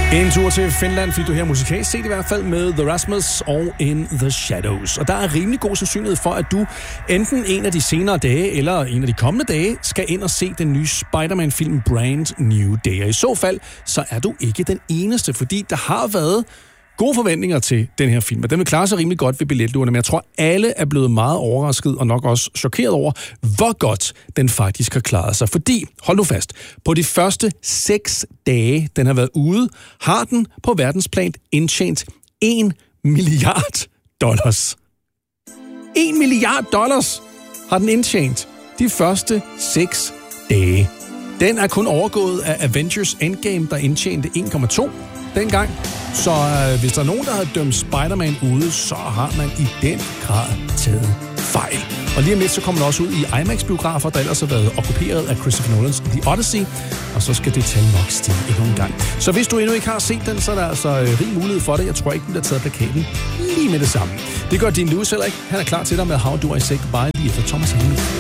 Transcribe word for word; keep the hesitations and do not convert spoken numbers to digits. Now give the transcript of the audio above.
En tur til Finland fik du her musikalsk set i hvert fald med The Rasmus og In The Shadows. Og der er rimelig god sandsynlighed for, at du enten en af de senere dage eller en af de kommende dage skal ind og se den nye Spider-Man-film Brand New Day. Og i så fald, så er du ikke den eneste, fordi der har været gode forventninger til den her film, og den vil klare sig rimelig godt ved billetluerne, men jeg tror, alle er blevet meget overrasket og nok også chokeret over, hvor godt den faktisk har klaret sig. Fordi, hold nu fast, på de første seks dage, den har været ude, har den på verdensplan indtjent en milliard dollars. en milliard dollars har den indtjent de første seks dage. Den er kun overgået af Avengers Endgame, der indtjente en komma to dengang. Så øh, hvis der er nogen, der har dømt Spider-Man ude, så har man i den grad taget fejl. Og lige om lidt, så kommer den også ud i IMAX-biografer, der ellers har været okkuperet af Christopher Nolans The Odyssey, og så skal det tal nok stige endnu en gang. Så hvis du endnu ikke har set den, så er der altså øh, rig mulighed for det. Jeg tror ikke, den bliver taget af plakaten lige med det samme. Det gør Dean Lewis heller ikke. Han er klar til dig med How Do I Say Goodbye lige efter Thomas Helmig.